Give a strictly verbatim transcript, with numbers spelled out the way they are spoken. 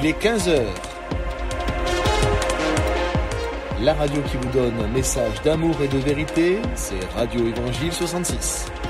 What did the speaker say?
Il est quinze heures. La radio qui vous donne un message d'amour et de vérité, c'est Radio Évangile soixante-six.